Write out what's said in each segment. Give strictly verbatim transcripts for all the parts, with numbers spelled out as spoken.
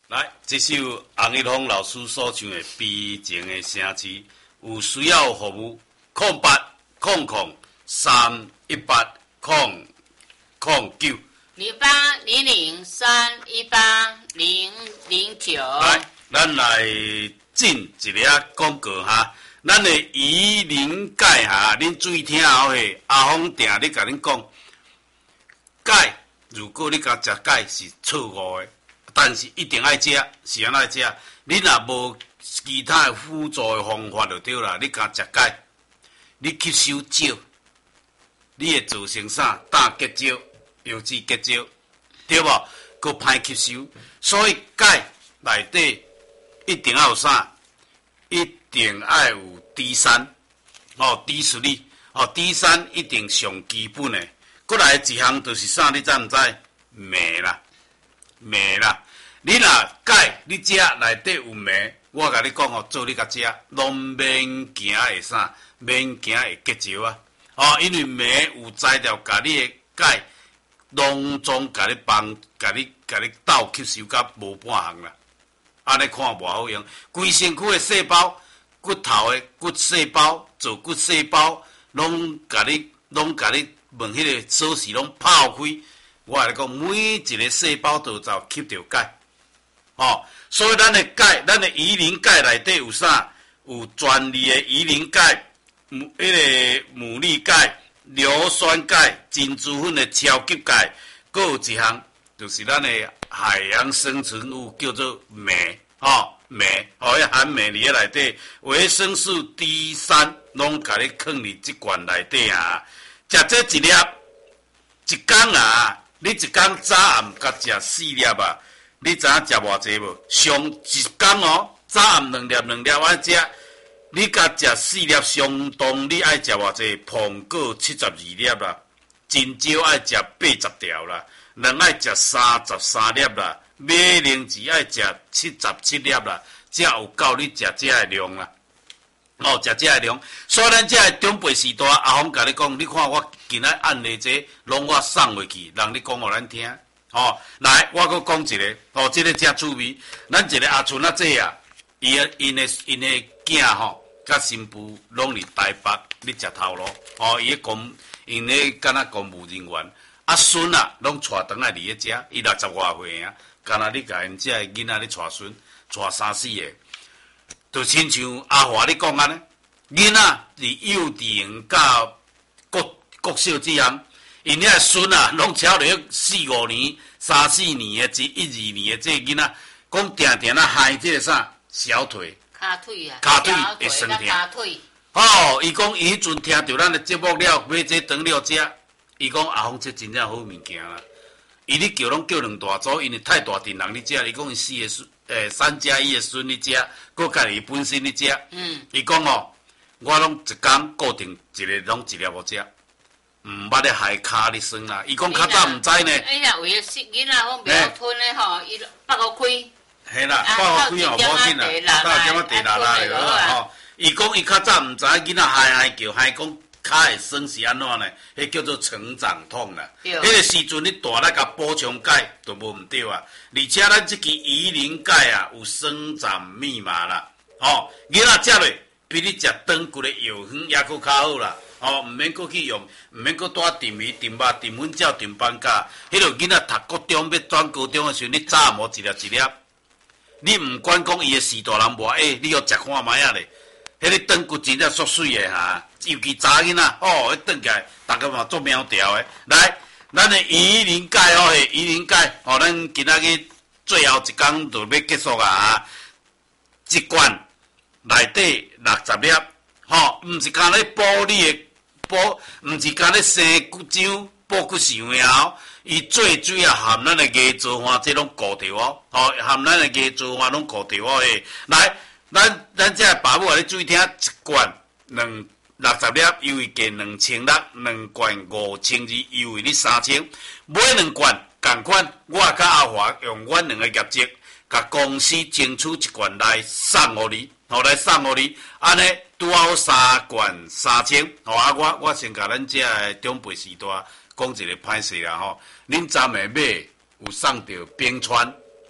来，这首洪一峰老师所唱的《悲情的城市》，有需要服务空八空空三一八空空九。 零八零零三一八零零九。 来，咱来进一个广告哈。咱的鱼鳞钙哈，恁注意听好嘿。阿峰定咧甲恁讲，钙如果你甲食钙是错误的，但是一定爱食，是安怎食？你若无其他的辅助的方法就对啦。你甲食钙，你吸收少，你会造成啥？胆结石。油脂结石，对无？佮歹吸收，所以钙内底一定要有啥？一定要有 D 三，哦 ，D 四哩，哦 ，D 三一定上基本的。过来一项就是啥？你知毋知？镁啦，镁啦。你若钙，你食内底有镁，我甲你讲哦，做你甲食，拢免惊会啥？免惊会结石啊！哦，因为镁有材料甲你的钙。拢总甲你帮，甲你甲你斗吸收甲无半项啦，安尼看无好用。规身躯的细胞、骨头的骨细胞、做骨细胞，拢甲你拢甲你问迄个锁匙拢泡开。我来讲，每一个细胞都有吸着钙，哦，所以咱的钙，咱的鱼鳞钙内底有啥？有专利的鱼鳞钙，迄个牡蛎钙。硫酸钙、珍珠粉的超级钙，佫有一项就是咱的海洋生存物，叫做镁，哦，镁，哦，迄含镁伫个内底，维生素 D 三，拢甲你放伫即罐内底啊。食这一粒，一工啊，你一工早暗甲食四粒啊，你知影食偌济无？上一工哦，早暗两粒两粒安食。你甲食四粒相当，你爱食偌济？苹果七十二粒啦，珍珠爱食八十条啦，卵爱食三十三粒啦，马铃薯爱食七十七粒啦，才有够你食这个量啦。哦，食这个量，所以咱这个长辈时代，阿峰甲你讲，你看我今仔按例这，拢我送回去，让你讲互咱听。哦，来，我搁讲一个，哦，这个真趣味，咱一个阿春仔这啊。伊个因个因个囝吼，甲新妇拢伫台北咧食头路，哦，伊个公因咧敢若公务人员，啊孙啊拢带转来伫个遮，伊六十外岁啊，敢若你甲因遮个囡仔咧带孙，带三四个，就亲像阿华咧讲安尼，囡仔伫幼稚园到国国小之项，因遐孙啊拢超着四五年、三四年的，一、一二年的这个囡仔，讲定定啊害这个啥？小腿、 骹腿啊， 骹腿会酸痛。 骹腿。 哦，伊讲伊迄阵听到咱的节目了，买这长了食，伊讲阿峰这真正好物件啦。伊咧叫拢叫两大组，因为太大阵人咧食，伊讲伊四个孙，诶三加一的孙咧食，佮家己本身咧食。嗯。伊讲哦，我拢一工固定一个拢一粒无食，毋捌咧害骹咧酸啦。伊讲较早毋知呢。 哎呀，为了囡仔讲袂晓吞咧吼，伊腹股开。 嘿啦，爆开哦，无紧啦，到点仔地拉拉就好啊吼。伊讲伊较早毋知囡仔嗨嗨叫，嗨讲骹会酸是安怎呢？迄叫做成长痛啦。迄个时阵你大力甲补充钙都无毋对啊。而且咱即支鱼鳞钙啊有生长密码啦，吼囡仔食落比你食长骨的药丸也佫较好啦。哦，毋免佫去用，毋免佫带炖鱼、炖肉、炖粉饺、炖班甲。迄落囡仔读高中要转高中的时候，你早无一粒一粒。你毋管讲伊个时大人无，诶，你要食看卖啊咧，迄个长骨真正足水诶哈，尤其查囡仔，哦，迄转起来，逐个嘛做苗条诶。来，咱诶鱼鳞钙哦，嘿，鱼鳞钙，哦，咱今仔日最后一工就要结束啊哈，一罐内底六十粒，吼，毋是干咧补你诶补，毋是干咧生骨浆、补骨肠腰。伊做水啊，含咱的椰做花，这拢固着哦。吼，含咱的椰做花拢固着哦。诶，来，咱咱这爸母啊，你注意听，一罐两六十粒，优惠价两千六，两罐五千二，优惠你三千。买两罐，共款，我甲阿华用阮两个业绩，甲公司争取一罐来送互你，吼来送互你，安尼拄好三罐三千。吼啊，我我先甲咱这长辈时代。讲一个歹势啦吼，恁昨下买有送着冰川，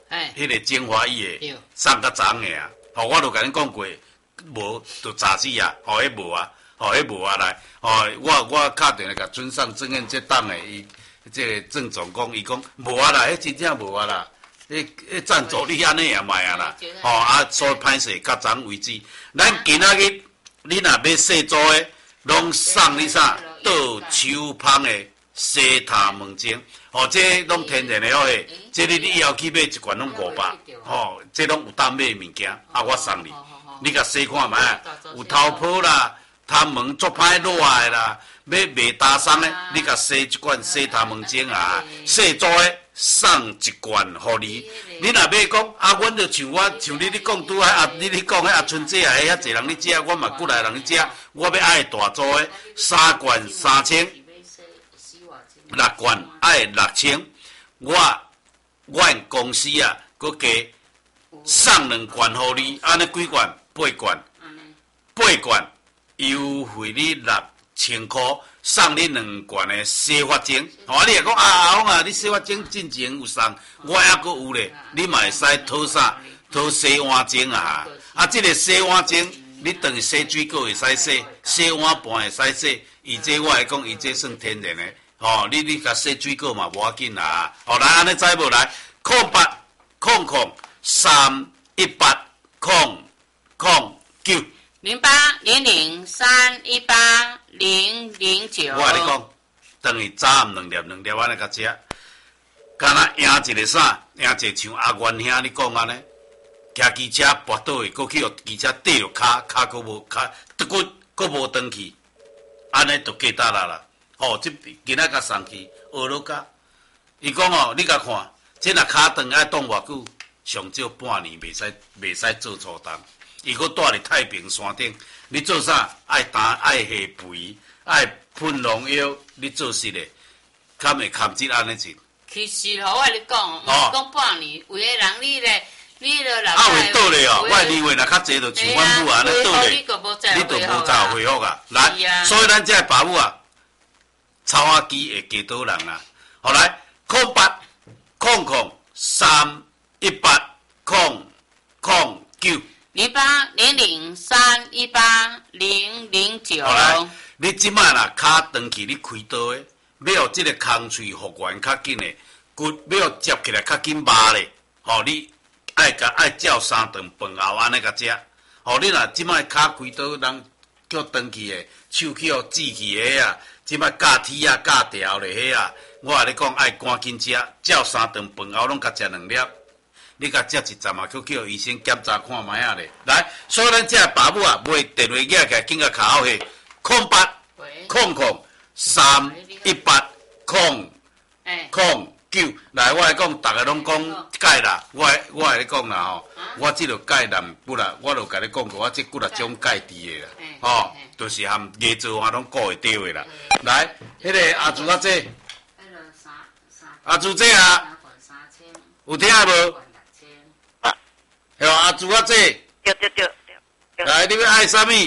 哎， 迄个精华液的送较长的啊，吼，我都甲恁讲过，无就炸死啊，吼，迄无啊，吼，迄无啊来，吼，我我敲电话甲村上郑彦这党的伊，这个郑总讲，伊讲无啊啦，迄真正无啊啦。迄迄赞助你安尼也卖啊啦，吼啊，所以歹势较早为止。咱今仔日你若要细做诶，拢送你啥？倒手芳诶西塔门精，吼，这拢天然诶，吼，这你你以后去买一罐拢五百，吼，这拢有当买诶物件，啊，我送你，你甲洗看卖，有头泡啦，头毛足歹落诶啦，要卖大松诶，你甲洗一罐西塔门精啊，细做诶。送一罐互你，你若要讲啊，阮就像我像你你讲拄啊，啊你你讲迄阿春姐啊，遐侪人咧食，我嘛过来人咧食，我要爱大组诶，三罐三千，六罐爱六千，我阮公司啊，佮加送两罐互你，安尼几罐？八罐，八罐优惠你六千箍。送你两罐的洗发精，吼！你若讲啊，阿峰啊，你洗发精进前有送，我还阁有咧，你嘛会使讨啥？讨洗碗精啊！啊，这个洗碗精，你当洗水果会使洗，洗碗盘会使洗，伊这我来讲，伊这算天然的，吼！你你甲洗水果嘛无要紧啦，吼！来安尼知无来？空八空空三一八空空九。 零八零零三一八零零九。 我甲你讲，等于早暗两粒两粒安尼甲食，敢若赢一个啥？赢一个像阿元兄你讲安尼，骑机车跋倒去，过去互机车缀落骹，骹佫无骹，得骨佫无转去，安尼就价值啦啦。吼、哦，即今仔甲送去学落甲，伊讲哦，你甲看，即若骹断爱冻偌久，上少半年袂使袂使做初冬。伊搁住伫太平山顶，你做啥？爱打爱下肥，爱喷农药，你做实嘞，堪会堪即安尼钱。 其实吼，我跟你讲，毋是讲半年，有诶人你咧，你咧老。 啊，会倒咧哦，我年月若较济，就像阮母安尼倒咧，你就无再有回复啊。来，所以咱这爸母啊，草仔机会加倒人啊。好来，空八空空三一八空空九。 零八零零三一八零零九。 好来，你即摆啦，骹长去你开刀诶，要互即个空喙复原较紧诶，骨要接起来较紧麻咧。吼，你爱甲爱照三顿饭后安尼甲食。吼，你若即摆骹开刀，人叫长去诶，手去互指去诶啊，即摆架铁啊架条咧迄啊，我甲你讲爱赶紧食，照三顿饭后拢甲食两粒。你甲食一站嘛，去叫医生检查看卖啊咧。来，所以咱这爸母啊，买电话寄起来，紧甲卡好去，空八空空三一八空空九。来，我来讲，大家拢讲钙啦，我我来讲啦吼，我即个钙南骨啦，我就甲你讲过，我即骨啦种钙质的啦，吼，就是含椰做啊拢顾会到的啦。来，迄个阿朱阿姐，阿朱姐啊，有听无？嘿，阿朱阿姐， 对对对对。 来，你要爱啥物？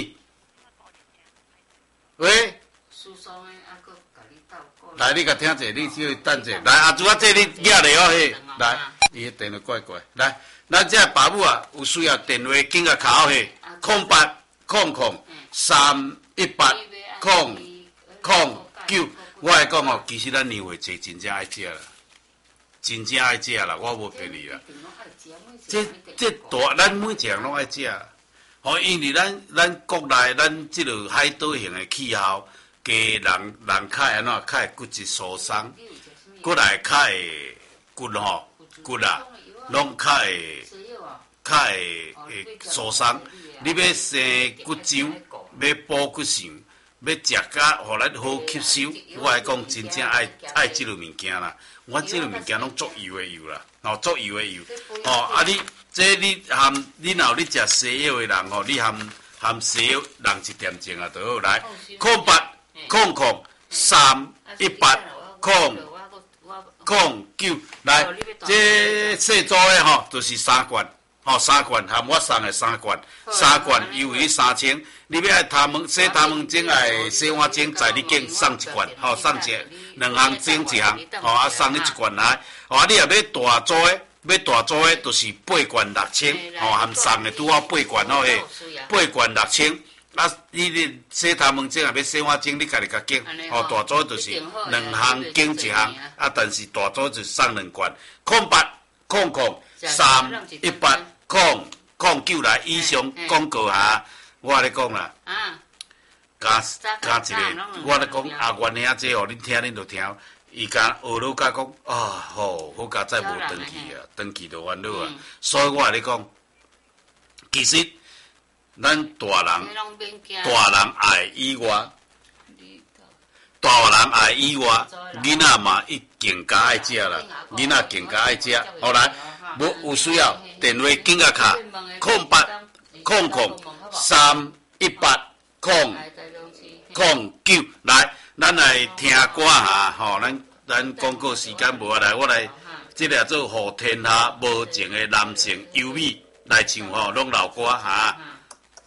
喂。来，你甲听者，你稍微等者。来，阿朱阿姐，你举咧哦嘿。来，伊个电话怪怪。来，咱这爸母啊，有需要电话，紧甲卡好嘿。空八空空三一八空空九。我来讲哦，其实咱年货济真正爱食啦，真正爱食啦，我无骗你啦。这这大，咱每一个人拢爱食，吼，因为咱咱国内咱即落海岛型的气候，加人人较安怎，较会骨质疏松，骨来较会骨吼骨啊，拢较会较会会疏松。你要生骨粥，要补骨肠，要食甲互咱好吸收，我来讲真正爱爱即落物件啦。我即落物件拢足油的油啦。哦，足油的油，哦，啊你，这你含你若你食西药的人吼，你含含西药人一点钟啊，就好来，空八空空三一八空空九，来，这细组的吼，就是三罐，吼三罐含我送的三罐，三罐优惠三千，你要爱头毛洗头毛精爱洗碗精，在你境送一罐，吼送一两项精一项，吼啊送你一罐来。哦，你若要大组的， 要大组的，就是八罐六千，吼，含送的拄好八罐吼嘿，八罐六千。啊，你咧洗头毛精也要洗碗精，你家己甲拣，吼，大组就是两项拣一项，啊，但是大组就送两罐，空八空空三一八空空九来以上广告下，我咧讲啦，加加一个，我咧讲啊，原兄这吼，恁听恁就听，伊甲学老甲讲啊，吼，好佳再无登记啊，登记就烦恼啊，所以我咧讲，其实。咱大人，大人爱以外，大人爱以外，囡仔嘛一更加爱食啦，囡仔更加爱食。后来，无有需要电话紧个卡，空八空空三一八空空九来，咱来听歌下吼，咱咱广告时间无来，我来即个做互天下无情的男性优美来唱吼，拢老歌哈。